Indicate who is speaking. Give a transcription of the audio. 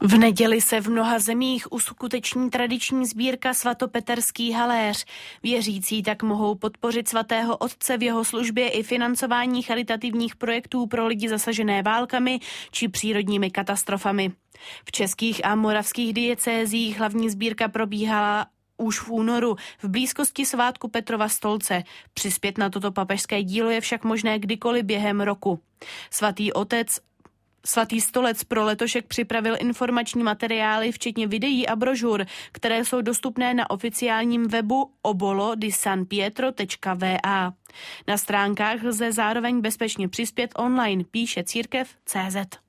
Speaker 1: V neděli se v mnoha zemích uskuteční tradiční sbírka Svatopeterský haléř. Věřící tak mohou podpořit svatého otce v jeho službě i financování charitativních projektů pro lidi zasažené válkami či přírodními katastrofami. V českých a moravských diecézích hlavní sbírka probíhala už v únoru v blízkosti svátku Petrova stolce. Přispět na toto papežské dílo je však možné kdykoliv během roku. Svatý stolec pro letošek připravil informační materiály, včetně videí a brožur, které jsou dostupné na oficiálním webu obolo-di-san-pietro.va. Na stránkách lze zároveň bezpečně přispět online, píše Církev.cz.